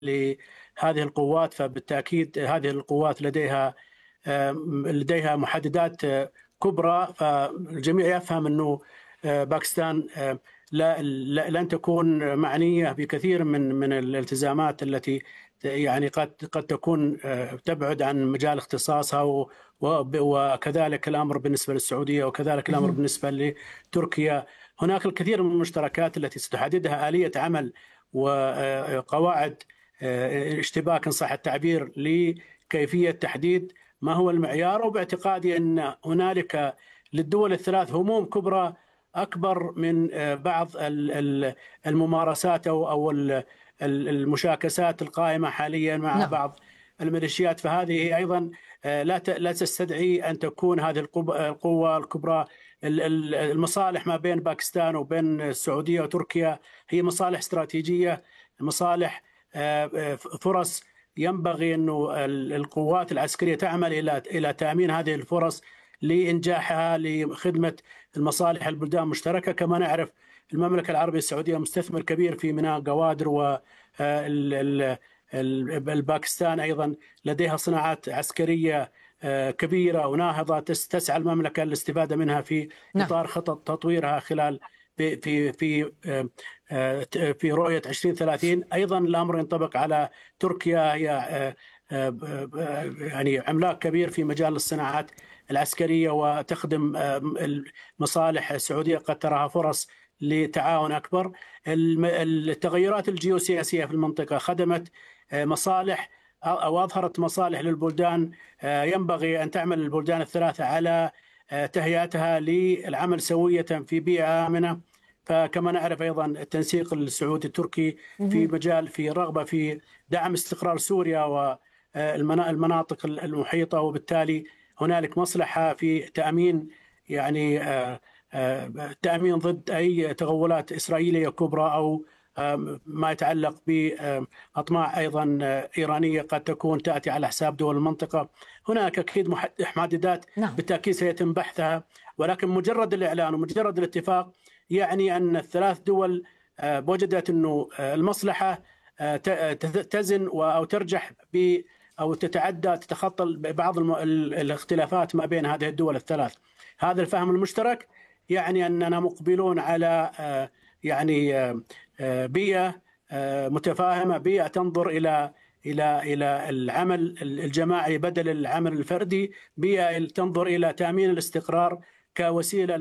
لهذه القوات، فبالتأكيد هذه القوات لديها محددات كبرى. فالجميع يفهم أنه باكستان لن تكون معنية بكثير من الالتزامات التي يعني قد تكون تبعد عن مجال اختصاصها، وكذلك الأمر بالنسبة للسعودية، وكذلك الأمر بالنسبة لتركيا. هناك الكثير من المشتركات التي ستحددها آلية عمل وقواعد اشتباك إن صح التعبير لكيفية تحديد ما هو المعيار. وباعتقادي أن هنالك للدول الثلاث هموم كبرى أكبر من بعض الممارسات أو المشاكسات القائمة حاليا مع بعض الميليشيات. فهذه أيضا لا تستدعي أن تكون هذه القوة الكبرى. المصالح ما بين باكستان وبين السعودية وتركيا هي مصالح استراتيجية، مصالح فرص ينبغي أنه القوات العسكرية تعمل إلى تأمين هذه الفرص لإنجاحها لخدمة المصالح البلدان المشتركة. كما نعرف المملكة العربية السعودية مستثمر كبير في ميناء قوادر، والباكستان أيضا لديها صناعات عسكرية كبيرة وناهضة تسعى المملكة للاستفادة منها في إطار خطط تطويرها خلال في رؤية 2030. أيضا الأمر ينطبق على تركيا، هي يعني عملاق كبير في مجال الصناعات العسكرية وتخدم المصالح السعودية، قد تراها فرص لتعاون أكبر. التغيرات الجيوسياسية في المنطقة خدمت مصالح أو أظهرت مصالح للبلدان. ينبغي أن تعمل البلدان الثلاثة على تهيئتها للعمل سوية في بيئة آمنة. فكما نعرف أيضا التنسيق السعودي التركي في رغبة في دعم استقرار سوريا والمناطق المحيطة، وبالتالي هنالك مصلحة في تأمين تأمين ضد أي تغولات إسرائيلية كبرى أو ما يتعلق بأطماع أيضا إيرانية قد تكون تأتي على حساب دول المنطقة. هناك أكيد محددات بالتأكيد سيتم بحثها، ولكن مجرد الإعلان ومجرد الاتفاق يعني أن الثلاث دول وجدت أنه المصلحة تزن أو ترجح أو تتخطى بعض الاختلافات ما بين هذه الدول الثلاث. هذا الفهم المشترك يعني أننا مقبلون على بيئة متفاهمة، بيئة تنظر إلى العمل الجماعي بدل العمل الفردي، بيئة تنظر إلى تأمين الاستقرار كوسيلة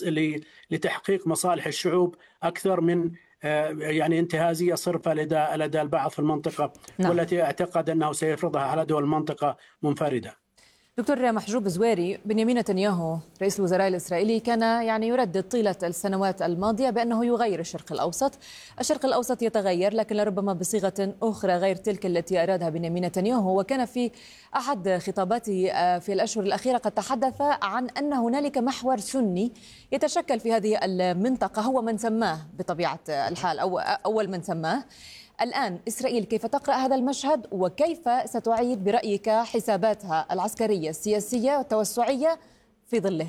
لتحقيق مصالح الشعوب أكثر من انتهازية صرفة لدى البعض في المنطقة، والتي اعتقد أنه سيفرضها على دول المنطقة منفردة. دكتور محجوب زويري، بنيامين نتنياهو رئيس الوزراء الإسرائيلي كان يردد طيلة السنوات الماضية بأنه يغير الشرق الأوسط. الشرق الأوسط يتغير، لكن لربما بصيغة أخرى غير تلك التي أرادها بنيامين نتنياهو. وكان في أحد خطاباته في الأشهر الأخيرة قد تحدث عن أن هنالك محور سني يتشكل في هذه المنطقة، هو من سماه بطبيعة الحال أو أول من سماه. الآن إسرائيل كيف تقرأ هذا المشهد، وكيف ستعيد برأيك حساباتها العسكرية السياسية والتوسعية في ظله؟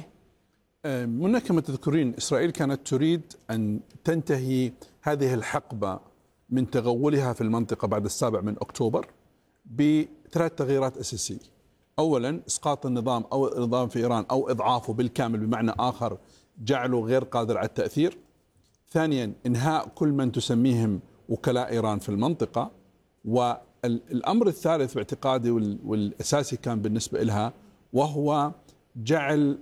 منى، كما تذكرين إسرائيل كانت تريد أن تنتهي هذه الحقبة من تغولها في المنطقة بعد 7 أكتوبر بثلاث تغييرات أساسية. أولا إسقاط النظام أو النظام في إيران أو إضعافه بالكامل، بمعنى آخر جعله غير قادر على التأثير. ثانيا إنهاء كل من تسميهم وكلاء إيران في المنطقة. والأمر الثالث باعتقادي والأساسي كان بالنسبة لها وهو جعل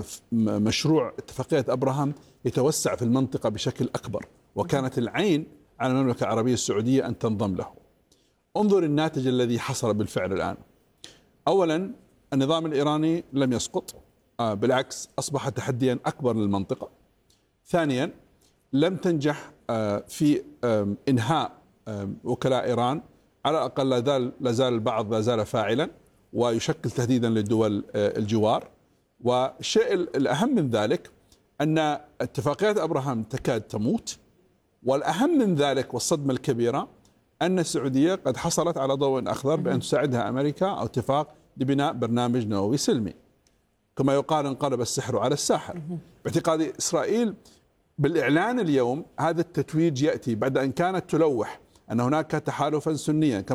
مشروع اتفاقية أبراهام يتوسع في المنطقة بشكل أكبر، وكانت العين على المملكة العربية السعودية أن تنضم له. انظر الناتج الذي حصل بالفعل الآن. أولا النظام الإيراني لم يسقط، بالعكس أصبح تحديا أكبر للمنطقة. ثانيا لم تنجح في إنهاء وكلاء إيران، على الأقل لا زال البعض لا زال فاعلا ويشكل تهديدا للدول الجوار. والشيء الأهم من ذلك أن اتفاقية أبراهام تكاد تموت، والأهم من ذلك والصدمة الكبيرة أن السعودية قد حصلت على ضوء أخضر بأن تساعدها أمريكا أو اتفاق لبناء برنامج نووي سلمي. كما يقال انقلب السحر على الساحر. باعتقادي إسرائيل بالإعلان اليوم هذا التتويج يأتي بعد أن كانت تلوح أن هناك تحالفا سنيا